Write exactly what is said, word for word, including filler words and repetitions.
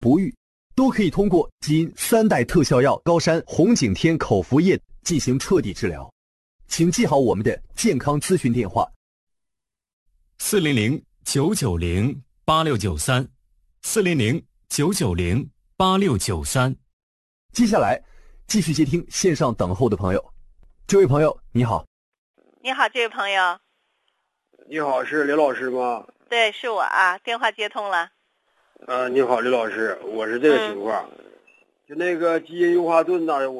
不育，都可以通过基因三代特效药高山红景天口服液进行彻底治疗。请记好我们的健康咨询电话： 四零零九九零八六九三，四零零九九零八六九三。 接下来继续接听线上等候的朋友。这位朋友你好。 你好，这位朋友。 你好，是刘老师吗？ 对，是我啊，电话接通了。 呃，你好，刘老师，我是这个情况，嗯、就那个基因优化盾呐，我。